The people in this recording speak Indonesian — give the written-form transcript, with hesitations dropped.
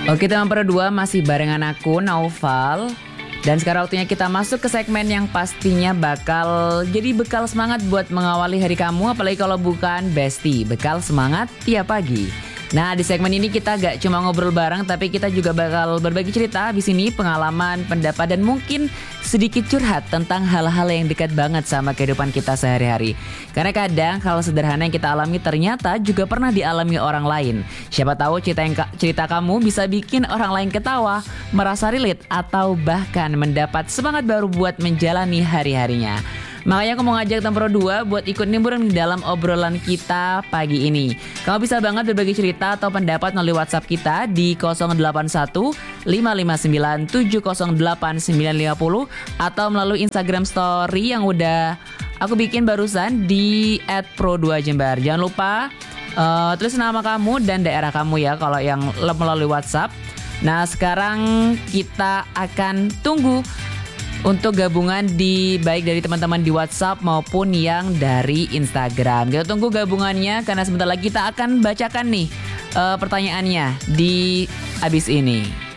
Oke, teman Pro 2 masih barengan aku, Naufal. Dan sekarang waktunya kita masuk ke segmen yang pastinya bakal jadi bekal semangat buat mengawali hari kamu, apalagi kalau bukan Besti, bekal semangat tiap pagi. Nah, di segmen ini kita gak cuma ngobrol bareng, tapi kita juga bakal berbagi cerita di sini, pengalaman, pendapat, dan mungkin sedikit curhat tentang hal-hal yang dekat banget sama kehidupan kita sehari-hari. Karena kadang hal sederhana yang kita alami ternyata juga pernah dialami orang lain. Siapa tahu cerita kamu bisa bikin orang lain ketawa, merasa relate, atau bahkan mendapat semangat baru buat menjalani hari-harinya. Makanya aku mau ngajak teman Pro 2 buat ikut nimbrung di dalam obrolan kita pagi ini. Kamu bisa banget berbagi cerita atau pendapat melalui WhatsApp kita di 081 559 708 950 atau melalui Instagram Story yang udah aku bikin barusan di @pro2jember. Jangan lupa tulis nama kamu dan daerah kamu ya kalau yang melalui WhatsApp. Nah, sekarang kita akan tunggu untuk gabungan baik dari teman-teman di WhatsApp maupun yang dari Instagram. Kita tunggu gabungannya karena sebentar lagi kita akan bacakan nih pertanyaannya di abis ini.